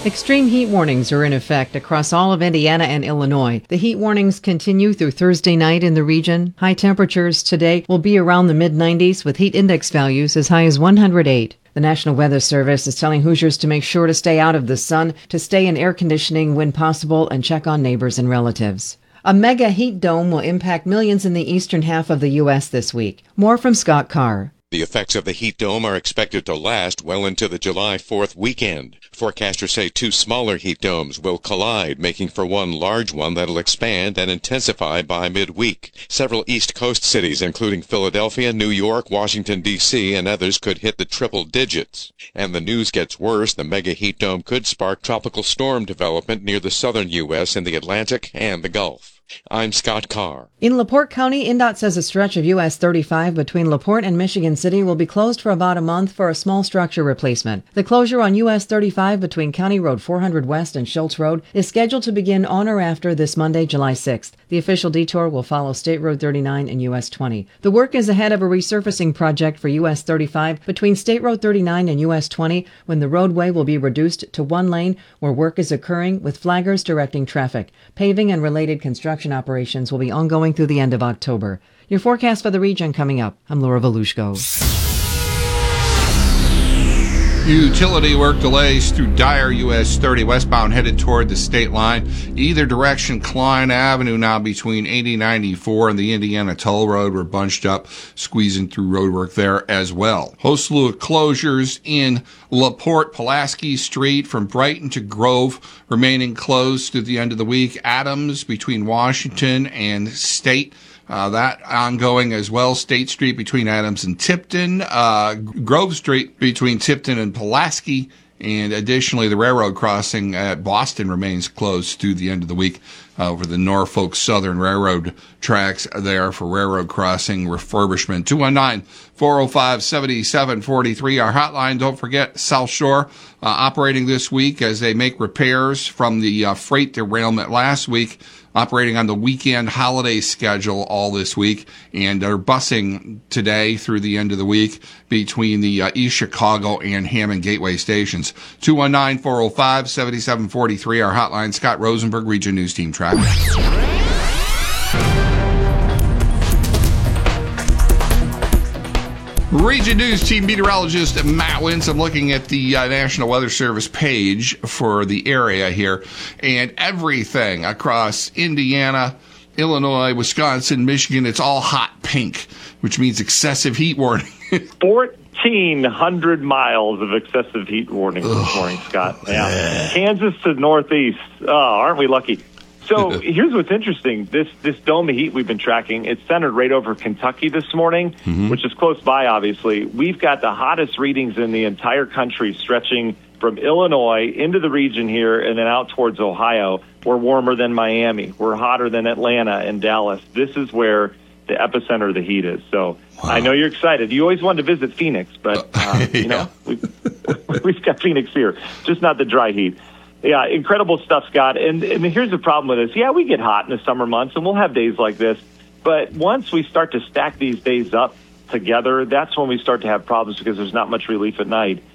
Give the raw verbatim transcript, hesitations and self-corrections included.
Extreme heat warnings are in effect across all of Indiana and Illinois. The heat warnings continue through Thursday night in the region. High temperatures today will be around the mid nineties with heat index values as high as one hundred eight. The National Weather Service is telling Hoosiers to make sure to stay out of the sun, to stay in air conditioning when possible, and check on neighbors and relatives. A mega heat dome will impact millions in the eastern half of the U S this week. More from Scott Carr. The effects of the heat dome are expected to last well into the July fourth weekend. Forecasters say two smaller heat domes will collide, making for one large one that'll expand and intensify by midweek. Several East Coast cities, including Philadelphia, New York, Washington, D C, and others, could hit the triple digits. And the news gets worse. The mega heat dome could spark tropical storm development near the southern U S in the Atlantic and the Gulf. I'm Scott Carr. In LaPorte County, N D O T says a stretch of U S thirty-five between LaPorte and Michigan City will be closed for about a month for a small structure replacement. The closure on U S thirty-five between County Road four hundred West and Schultz Road is scheduled to begin on or after this Monday, July sixth. The official detour will follow State Road thirty-nine and U S twenty. The work is ahead of a resurfacing project for U S thirty-five between State Road thirty-nine and U S twenty, when the roadway will be reduced to one lane where work is occurring, with flaggers directing traffic. Paving and related construction operations will be ongoing through the end of October. Your forecast for the region coming up. I'm Laura Volushko. Utility work delays through Dyer U S thirty westbound headed toward the state line. Either direction, Klein Avenue now between eighty ninety-four and the Indiana Toll Road. We're bunched up, squeezing through roadwork there as well. Whole slew of closures in LaPorte, Pulaski Street from Brighton to Grove remaining closed through the end of the week. Adams between Washington and State. Uh, that ongoing as well. State Street between Adams and Tipton. Uh, Grove Street between Tipton and Pulaski. And additionally, the railroad crossing at Boston remains closed through the end of the week uh, over the Norfolk Southern Railroad tracks there for railroad crossing refurbishment. two one nine, four oh five, seven seven four three, our hotline. Don't forget, South Shore uh, operating this week as they make repairs from the uh, freight derailment last week, operating on the weekend holiday schedule all this week, and are busing today through the end of the week between the uh, East Chicago and Hammond Gateway stations. two one nine, four oh five, seven seven four three, our hotline. Scott Rosenberg, Region News Team Traffic. Region News Team meteorologist Matt Winsome looking at the uh, National Weather Service page for the area here, and everything across Indiana, Illinois, Wisconsin, Michigan, it's all hot pink, which means excessive heat warning. fourteen hundred miles of excessive heat warning this morning, Scott. Yeah. Kansas to Northeast. Oh, aren't we lucky? So here's what's interesting. This this dome of heat we've been tracking, it's centered right over Kentucky this morning, mm-hmm. which is close by, obviously. We've got the hottest readings in the entire country, stretching from Illinois into the region here and then out towards Ohio. We're warmer than Miami. We're hotter than Atlanta and Dallas. This is where the epicenter of the heat is. So wow. I know you're excited. You always wanted to visit Phoenix, but uh, yeah. you know we've, we've got Phoenix here, just not the dry heat. Yeah, incredible stuff, Scott. And, and here's the problem with this. Yeah, we get hot in the summer months, and we'll have days like this. But once we start to stack these days up together, that's when we start to have problems because there's not much relief at night.